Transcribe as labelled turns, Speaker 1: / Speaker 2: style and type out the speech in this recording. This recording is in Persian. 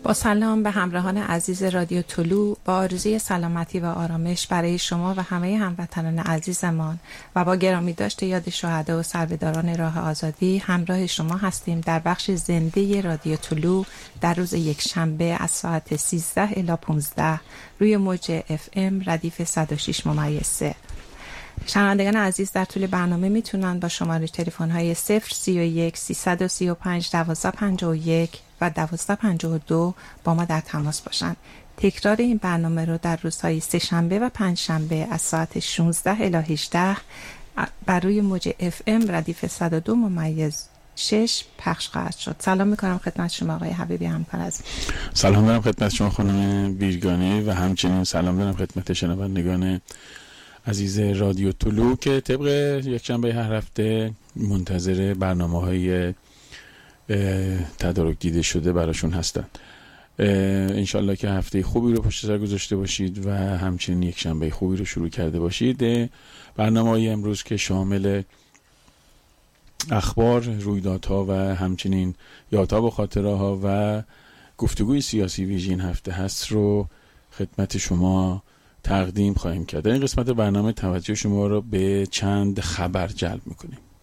Speaker 1: با سلام به همراهان عزیز رادیو طلوع، با آرزوی سلامتی و آرامش برای شما و همه هموطنان عزیزمان و با گرامی داشته یاد شهدا و سربهداران راه آزادی همراه شما هستیم در بخش زنده رادیو طلوع در روز یک شنبه از ساعت 13 الی 15 روی موج FM ردیف 106.3. شنوندگان عزیز در طول برنامه میتونن با شماره تلفن های 031 335 1251 و 1252 با ما در تماس باشند. تکرار این برنامه رو در روزهای سه شنبه و پنج شنبه از ساعت 16 الی 18 بر روی موج FM ردیف 102.6 پخش خواهد شد. سلام میکنم خدمت شما آقای حبیبی همکار عزیز.
Speaker 2: سلام دارم خدمت شما خانم بیرگانی و همچنین سلام دارم خدمت شنوندگان عزیز رادیو طلوع که طبق یک شنبه هر هفته منتظر برنامه‌های تدارک دیده شده براشون هستند. انشالله که هفته خوبی رو پشت سر گذاشته باشید و همچنین یک شنبه خوبی رو شروع کرده باشید. برنامه‌های امروز که شامل اخبار، رویدادها و همچنین یادها و خاطره‌ها و گفتگوی سیاسی ویژه این هفته هست رو خدمت شما تقدیم خواهیم کرد. در این قسمت برنامه توجه شما رو به چند خبر جلب میکنیم.